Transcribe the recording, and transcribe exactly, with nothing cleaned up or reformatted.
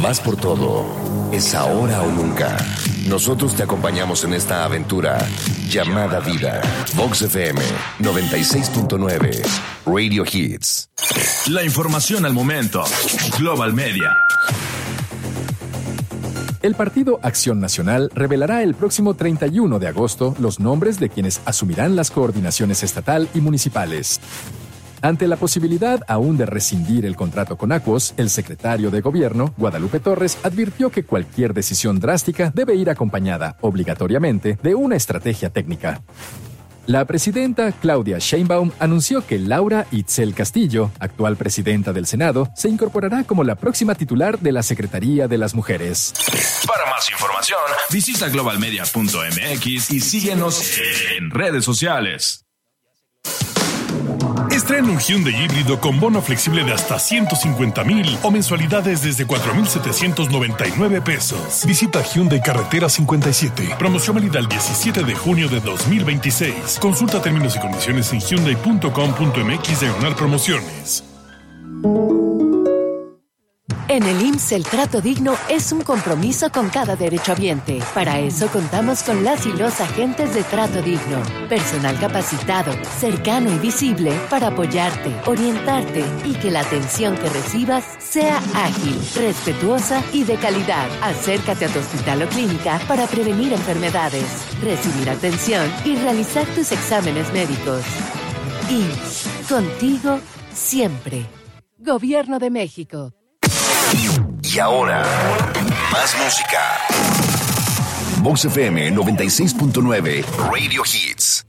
Vas por todo. Es ahora o nunca. Nosotros te acompañamos en esta aventura llamada vida. Vox F M noventa y seis punto nueve. Radio Hits. La información al momento. Global Media. El Partido Acción Nacional revelará el próximo treinta y uno de agosto los nombres de quienes asumirán las coordinaciones estatal y municipales. Ante la posibilidad aún de rescindir el contrato con Aquos, el secretario de Gobierno, Guadalupe Torres, advirtió que cualquier decisión drástica debe ir acompañada, obligatoriamente, de una estrategia técnica. La presidenta Claudia Sheinbaum anunció que Laura Itzel Castillo, actual presidenta del Senado, se incorporará como la próxima titular de la Secretaría de las Mujeres. Para más información, visita global media punto m x y síguenos en redes sociales. Estrena un Hyundai híbrido con bono flexible de hasta ciento cincuenta mil o mensualidades desde cuatro mil setecientos noventa y nueve pesos. Visita Hyundai Carretera cincuenta y siete. Promoción válida el diecisiete de junio de dos mil veintiséis. Consulta términos y condiciones en hyundai punto com punto m x diagonal promociones. En el I M S S el trato digno es un compromiso con cada derechohabiente. Para eso contamos con las y los agentes de Trato Digno. Personal capacitado, cercano y visible para apoyarte, orientarte y que la atención que recibas sea ágil, respetuosa y de calidad. Acércate a tu hospital o clínica para prevenir enfermedades, recibir atención y realizar tus exámenes médicos. I M S S, contigo siempre. Gobierno de México. Y ahora, más música. Vox F M noventa y seis punto nueve, Radio Hits.